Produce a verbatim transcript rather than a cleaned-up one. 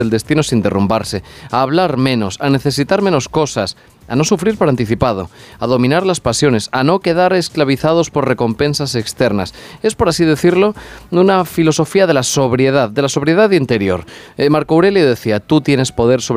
el destino sin derrumbarse, a hablar menos, a necesitar menos cosas, a no sufrir por anticipado, a dominar las pasiones, a no quedar esclavizados por recompensas externas. Es, por así decirlo, una filosofía de la sobriedad, de la sobriedad interior. Eh, Marco Aurelio decía, tú tienes poder sobre